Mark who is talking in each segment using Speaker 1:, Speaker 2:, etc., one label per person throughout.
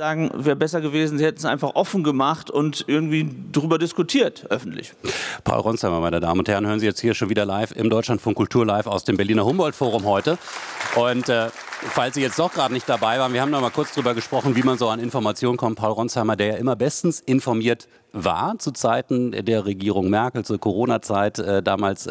Speaker 1: sagen, wäre besser gewesen, sie hätten es einfach offen gemacht und irgendwie drüber diskutiert, öffentlich.
Speaker 2: Paul Ronsheimer, meine Damen und Herren, hören Sie jetzt hier schon wieder live im Deutschlandfunk Kultur live aus dem Berliner Humboldt-Forum heute. Und falls Sie jetzt doch gerade nicht dabei waren, wir haben noch mal kurz drüber gesprochen, wie man so an Informationen kommt. Paul Ronsheimer, der ja immer bestens informiert war zu Zeiten der Regierung Merkel, zur Corona-Zeit, damals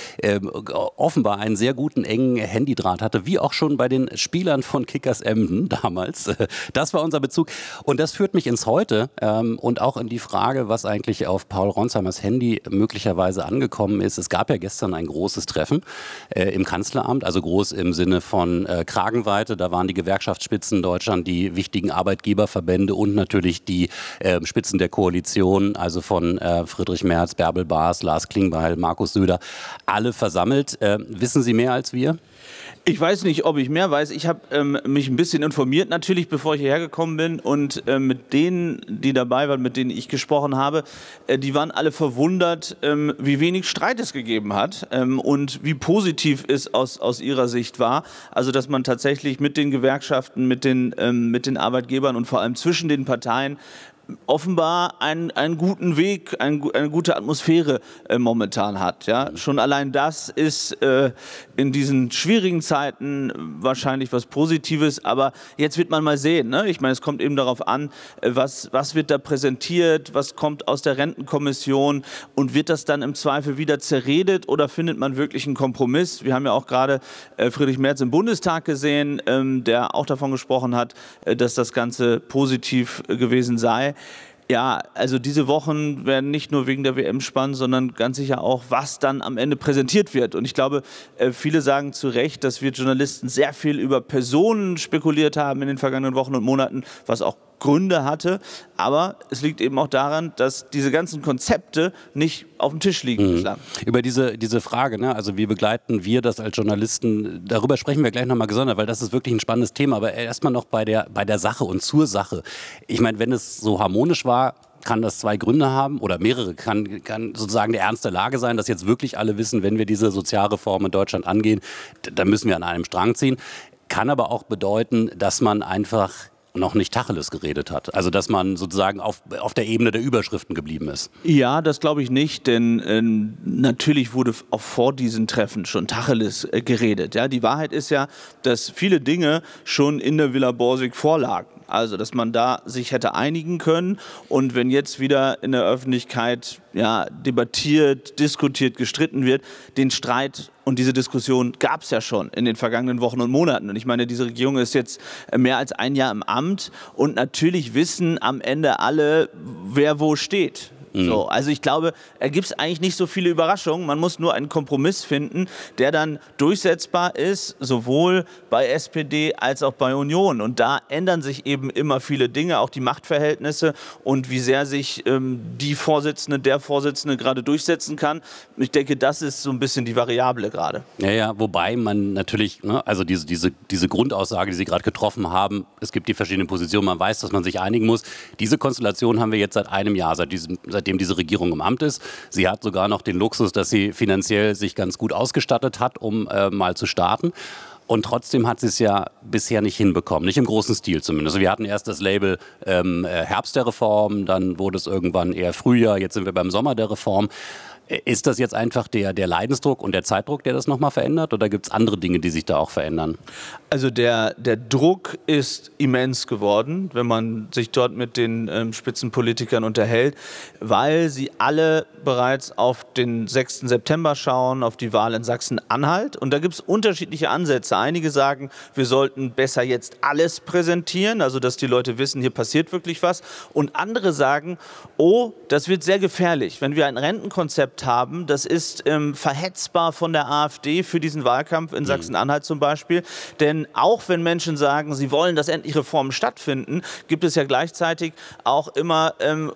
Speaker 2: offenbar einen sehr guten, engen Handydraht hatte, wie auch schon bei den Spielern von Kickers Emden damals. Das war unser Bezug. Und das führt mich ins Heute und auch in die Frage, was eigentlich auf Paul Ronsheimers Handy möglicherweise angekommen ist. Es gab ja gestern ein großes Treffen im Kanzleramt, also groß im Sinne von Kragenweite. Da waren die Gewerkschaftsspitzen in Deutschland, die wichtigen Arbeitgeberverbände und natürlich die Spitzen der Koalition, also von Friedrich Merz, Bärbel Baas, Lars Klingbeil, Markus Söder, alle versammelt. Wissen Sie mehr als wir?
Speaker 1: Ich weiß nicht, ob ich mehr weiß. Ich habe mich ein bisschen informiert natürlich, bevor ich hierher gekommen bin. Und mit denen, die dabei waren, mit denen ich gesprochen habe, die waren alle verwundert, wie wenig Streit es gegeben hat und wie positiv es aus ihrer Sicht war. Also dass man tatsächlich mit den Gewerkschaften, mit den Arbeitgebern und vor allem zwischen den Parteien offenbar einen guten Weg, eine gute Atmosphäre momentan hat. Ja? Schon allein das ist in diesen schwierigen Zeiten wahrscheinlich was Positives, aber jetzt wird man mal sehen. Ne? Ich meine, es kommt eben darauf an, was wird da präsentiert, was kommt aus der Rentenkommission und wird das dann im Zweifel wieder zerredet oder findet man wirklich einen Kompromiss? Wir haben ja auch gerade Friedrich Merz im Bundestag gesehen, der auch davon gesprochen hat, dass das Ganze positiv gewesen sei. Ja, also diese Wochen werden nicht nur wegen der WM spannend, sondern ganz sicher auch, was dann am Ende präsentiert wird. Und ich glaube, viele sagen zu Recht, dass wir Journalisten sehr viel über Personen spekuliert haben in den vergangenen Wochen und Monaten, was auch Gründe hatte. Aber es liegt eben auch daran, dass diese ganzen Konzepte nicht auf dem Tisch liegen bislang.
Speaker 2: Über diese Frage, ne? Also wie begleiten wir das als Journalisten, darüber sprechen wir gleich nochmal gesondert, weil das ist wirklich ein spannendes Thema. Aber erstmal noch bei der Sache und zur Sache. Ich meine, wenn es so harmonisch war, kann das zwei Gründe haben oder mehrere, kann sozusagen der Ernst der Lage sein, dass jetzt wirklich alle wissen, wenn wir diese Sozialreform in Deutschland angehen, dann müssen wir an einem Strang ziehen. Kann aber auch bedeuten, dass man einfach noch nicht Tacheles geredet hat. Also dass man sozusagen auf der Ebene der Überschriften geblieben ist.
Speaker 1: Ja, das glaube ich nicht, denn natürlich wurde auch vor diesen Treffen schon Tacheles geredet. Ja? Die Wahrheit ist ja, dass viele Dinge schon in der Villa Borsig vorlagen. Also, dass man da sich hätte einigen können und wenn jetzt wieder in der Öffentlichkeit debattiert, diskutiert, gestritten wird, den Streit und diese Diskussion gab es ja schon in den vergangenen Wochen und Monaten. Und ich meine, diese Regierung ist jetzt mehr als ein Jahr im Amt und natürlich wissen am Ende alle, wer wo steht. So, also ich glaube, da gibt es eigentlich nicht so viele Überraschungen. Man muss nur einen Kompromiss finden, der dann durchsetzbar ist, sowohl bei SPD als auch bei Union. Und da ändern sich eben immer viele Dinge, auch die Machtverhältnisse und wie sehr sich der Vorsitzende gerade durchsetzen kann. Ich denke, das ist so ein bisschen die Variable gerade.
Speaker 2: Ja, wobei man natürlich, ne, also diese Grundaussage, die Sie gerade getroffen haben, es gibt die verschiedenen Positionen, man weiß, dass man sich einigen muss. Diese Konstellation haben wir jetzt seit einem Jahr, seitdem diese Regierung im Amt ist. Sie hat sogar noch den Luxus, dass sie finanziell sich ganz gut ausgestattet hat, um mal zu starten. Und trotzdem hat sie es ja bisher nicht hinbekommen, nicht im großen Stil zumindest. Wir hatten erst das Label Herbst der Reform, dann wurde es irgendwann eher Frühjahr, jetzt sind wir beim Sommer der Reform. Ist das jetzt einfach der Leidensdruck und der Zeitdruck, der das nochmal verändert? Oder gibt es andere Dinge, die sich da auch verändern?
Speaker 1: Also der Druck ist immens geworden, wenn man sich dort mit den Spitzenpolitikern unterhält, weil sie alle bereits auf den 6. September schauen, auf die Wahl in Sachsen-Anhalt. Und da gibt es unterschiedliche Ansätze. Einige sagen, wir sollten besser jetzt alles präsentieren, also dass die Leute wissen, hier passiert wirklich was. Und andere sagen, oh, das wird sehr gefährlich, wenn wir ein Rentenkonzept haben, das ist verhetzbar von der AfD für diesen Wahlkampf in Sachsen-Anhalt zum Beispiel. Denn auch wenn Menschen sagen, sie wollen, dass endlich Reformen stattfinden, gibt es ja gleichzeitig auch immer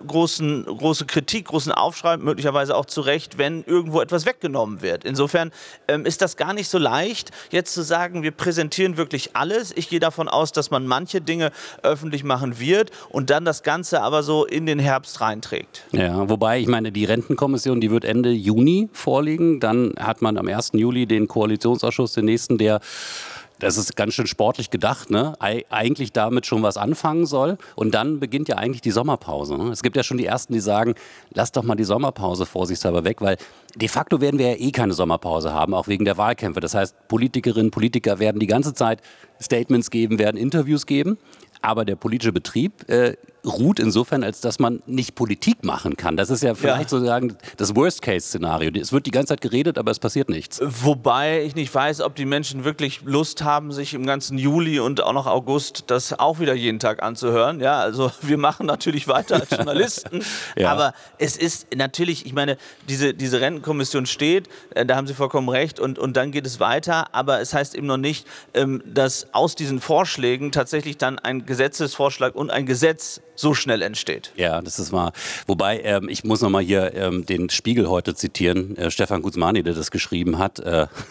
Speaker 1: große Kritik, großen Aufschrei, möglicherweise auch zu Recht, wenn irgendwo etwas weggenommen wird. Insofern ist das gar nicht so leicht, jetzt zu sagen, wir präsentieren wirklich alles. Ich gehe davon aus, dass man manche Dinge öffentlich machen wird und dann das Ganze aber so in den Herbst reinträgt.
Speaker 2: Ja, wobei, ich meine, die Rentenkommission, die wird Ende Juni vorliegen. Dann hat man am 1. Juli den Koalitionsausschuss, den nächsten, der Das ist ganz schön sportlich gedacht, ne? Eigentlich damit schon was anfangen soll. Und dann beginnt ja eigentlich die Sommerpause. Ne? Es gibt ja schon die Ersten, die sagen, lass doch mal die Sommerpause vorsichtshalber weg, weil de facto werden wir ja eh keine Sommerpause haben, auch wegen der Wahlkämpfe. Das heißt, Politikerinnen, Politiker werden die ganze Zeit Statements geben, werden Interviews geben. Aber der politische Betrieb ruht insofern, als dass man nicht Politik machen kann. Das ist ja vielleicht sozusagen das Worst-Case-Szenario. Es wird die ganze Zeit geredet, aber es passiert nichts.
Speaker 1: Wobei ich nicht weiß, ob die Menschen wirklich Lust haben, sich im ganzen Juli und auch noch August das auch wieder jeden Tag anzuhören. Ja, also wir machen natürlich weiter als Journalisten, aber es ist natürlich, ich meine, diese Rentenkommission steht, da haben Sie vollkommen recht, und dann geht es weiter, aber es heißt eben noch nicht, dass aus diesen Vorschlägen tatsächlich dann ein Gesetzesvorschlag und ein Gesetz so schnell entsteht.
Speaker 2: Ja, das ist wahr. Wobei, ich muss nochmal hier den Spiegel heute zitieren, Stefan Guzmani, der das geschrieben hat.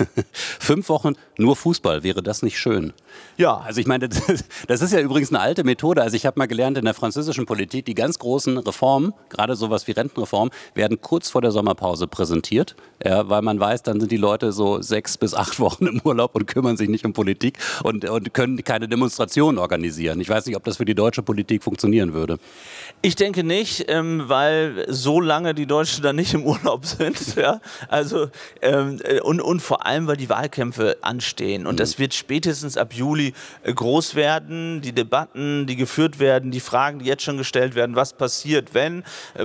Speaker 2: 5 Wochen nur Fußball, wäre das nicht schön?
Speaker 1: Ja.
Speaker 2: Also ich meine, das ist ja übrigens eine alte Methode. Also ich habe mal gelernt in der französischen Politik, die ganz großen Reformen, gerade sowas wie Rentenreform, werden kurz vor der Sommerpause präsentiert, weil man weiß, dann sind die Leute so 6 bis 8 Wochen im Urlaub und kümmern sich nicht um Politik und können keine Demonstrationen organisieren. Ich weiß nicht, ob das für die deutsche Politik funktionieren würde.
Speaker 1: Ich denke nicht, weil so lange die Deutschen dann nicht im Urlaub sind. Ja? Also, und vor allem, weil die Wahlkämpfe anstehen. Und das wird spätestens ab Juli groß werden. Die Debatten, die geführt werden, die Fragen, die jetzt schon gestellt werden, was passiert, wenn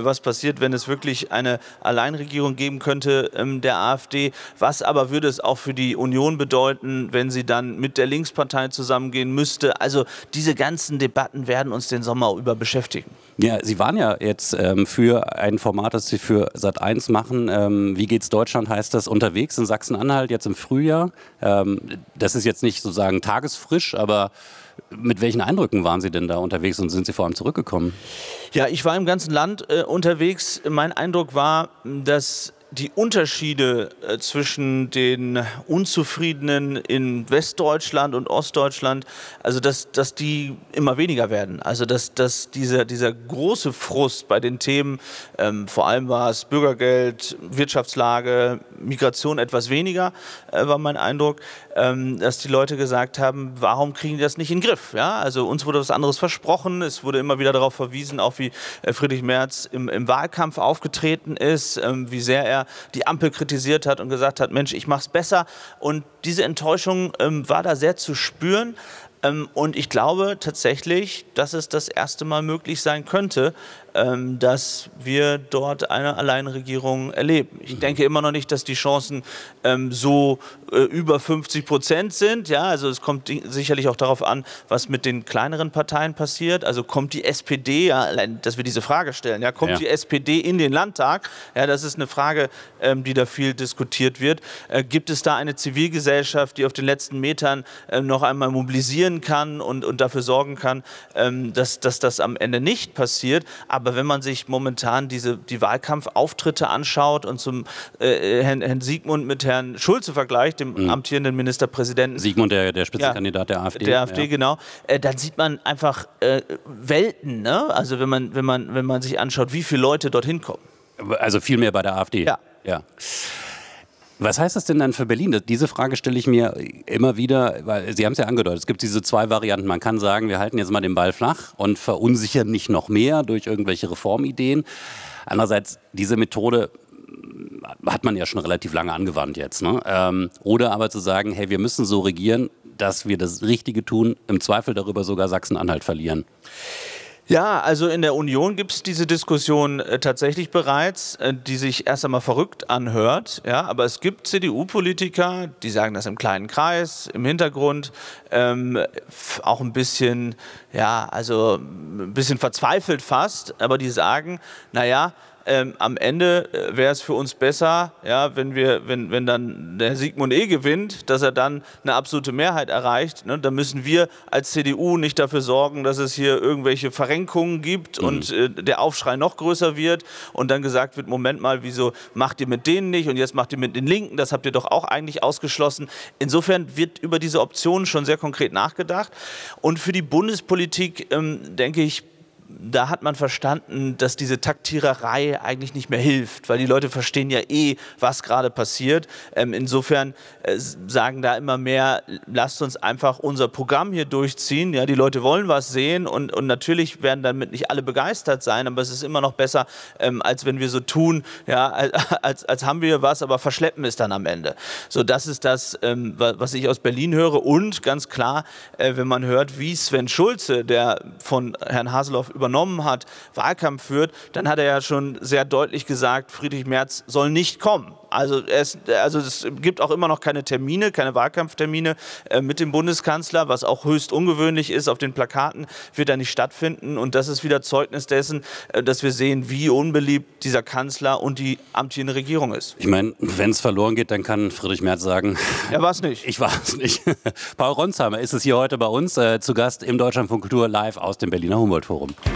Speaker 1: es wirklich eine Alleinregierung geben könnte der AfD. Was aber würde es auch für die Union bedeuten, wenn sie dann mit der Linkspartei zusammengehen müsste? Also diese ganzen Debatten werden uns den Sommer über beschäftigen.
Speaker 2: Ja, Sie waren ja jetzt für ein Format, das Sie für Sat.1 machen. Wie geht's Deutschland heißt das, unterwegs in Sachsen-Anhalt jetzt im Frühjahr. Das ist jetzt nicht sozusagen tagesfrisch, aber mit welchen Eindrücken waren Sie denn da unterwegs und sind Sie vor allem zurückgekommen?
Speaker 1: Ja, ich war im ganzen Land unterwegs. Mein Eindruck war, dass die Unterschiede zwischen den Unzufriedenen in Westdeutschland und Ostdeutschland, also dass die immer weniger werden. Also dass dieser große Frust bei den Themen, vor allem war es Bürgergeld, Wirtschaftslage, Migration etwas weniger, war mein Eindruck, dass die Leute gesagt haben, warum kriegen die das nicht in den Griff? Ja? Also uns wurde was anderes versprochen, es wurde immer wieder darauf verwiesen, auch wie Friedrich Merz im Wahlkampf aufgetreten ist, wie sehr er die Ampel kritisiert hat und gesagt hat, Mensch, ich mach's besser. Und diese Enttäuschung war da sehr zu spüren. Und ich glaube tatsächlich, dass es das erste Mal möglich sein könnte, dass wir dort eine Alleinregierung erleben. Ich denke immer noch nicht, dass die Chancen so über 50% sind. Ja, also es kommt sicherlich auch darauf an, was mit den kleineren Parteien passiert. Also kommt die SPD, ja, allein, dass wir diese Frage stellen, ja, kommt die SPD in den Landtag? Ja, das ist eine Frage, die da viel diskutiert wird. Gibt es da eine Zivilgesellschaft, die auf den letzten Metern noch einmal mobilisieren kann und dafür sorgen kann, dass das am Ende nicht passiert? Aber wenn man sich momentan die Wahlkampfauftritte anschaut und zum Herrn Siegmund mit Herrn Schulze vergleicht, dem amtierenden Ministerpräsidenten.
Speaker 2: Siegmund, der Spitzenkandidat der AfD.
Speaker 1: Der AfD, genau. Dann sieht man einfach Welten, ne? Also wenn man sich anschaut, wie viele Leute dorthin kommen.
Speaker 2: Also viel mehr bei der AfD? Ja. Was heißt das denn dann für Berlin? Diese Frage stelle ich mir immer wieder, weil Sie haben es ja angedeutet, es gibt diese 2 Varianten. Man kann sagen, wir halten jetzt mal den Ball flach und verunsichern nicht noch mehr durch irgendwelche Reformideen. Andererseits, diese Methode hat man ja schon relativ lange angewandt jetzt. Ne? Oder aber zu sagen, hey, wir müssen so regieren, dass wir das Richtige tun, im Zweifel darüber sogar Sachsen-Anhalt verlieren.
Speaker 1: Ja, also in der Union gibt es diese Diskussion tatsächlich bereits, die sich erst einmal verrückt anhört. Ja, aber es gibt CDU-Politiker, die sagen das im kleinen Kreis, im Hintergrund, auch ein bisschen, ja, also ein bisschen verzweifelt fast, aber die sagen, naja, am Ende wäre es für uns besser, ja, wenn dann der Sigmund gewinnt, dass er dann eine absolute Mehrheit erreicht. Ne? Da müssen wir als CDU nicht dafür sorgen, dass es hier irgendwelche Verrenkungen gibt und der Aufschrei noch größer wird und dann gesagt wird, Moment mal, wieso macht ihr mit denen nicht und jetzt macht ihr mit den Linken, das habt ihr doch auch eigentlich ausgeschlossen. Insofern wird über diese Optionen schon sehr konkret nachgedacht. Und für die Bundespolitik, denke ich, da hat man verstanden, dass diese Taktiererei eigentlich nicht mehr hilft, weil die Leute verstehen ja was gerade passiert. Insofern sagen da immer mehr, lasst uns einfach unser Programm hier durchziehen. Ja, die Leute wollen was sehen und natürlich werden damit nicht alle begeistert sein, aber es ist immer noch besser, als wenn wir so tun, ja, als haben wir was, aber verschleppen es dann am Ende. So, das ist das, was ich aus Berlin höre und ganz klar, wenn man hört, wie Sven Schulze, der von Herrn Haseloff übernommen hat, Wahlkampf führt, dann hat er ja schon sehr deutlich gesagt, Friedrich Merz soll nicht kommen. Also es gibt auch immer noch keine Termine, keine Wahlkampftermine mit dem Bundeskanzler, was auch höchst ungewöhnlich ist. Auf den Plakaten wird er nicht stattfinden. Und das ist wieder Zeugnis dessen, dass wir sehen, wie unbeliebt dieser Kanzler und die amtierende Regierung ist.
Speaker 2: Ich meine, wenn es verloren geht, dann kann Friedrich Merz sagen,
Speaker 1: er war es nicht.
Speaker 2: Ich war es nicht. Paul Ronsheimer ist es hier heute bei uns, zu Gast im Deutschlandfunk Kultur live aus dem Berliner Humboldt Forum.